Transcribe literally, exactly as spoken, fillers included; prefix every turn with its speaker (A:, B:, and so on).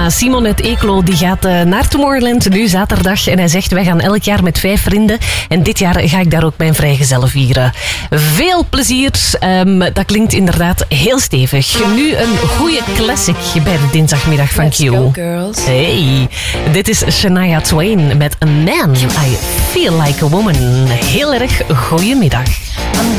A: Ja, Simon uit Eeklo die gaat uh, naar Tomorrowland nu zaterdag. En hij zegt, wij gaan elk jaar met vijf vrienden. En dit jaar ga ik daar ook mijn vrijgezel vieren. Veel plezier. Um, dat klinkt inderdaad heel stevig. Nu een goede classic bij de dinsdagmiddag van Q.
B: Let's go, girls.
A: Hey, dit is Shania Twain met A Man, I Feel Like a Woman. Heel erg goedemiddag.